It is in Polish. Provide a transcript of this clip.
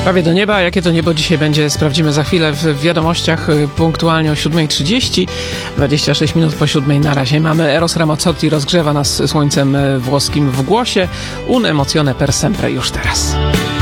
Prawie do nieba. Jakie to niebo dzisiaj będzie, sprawdzimy za chwilę w wiadomościach punktualnie o 7:30. 26 minut po 7 na razie. Mamy Eros Ramazzotti, rozgrzewa nas słońcem włoskim w głosie. Un emozione per sempre już teraz.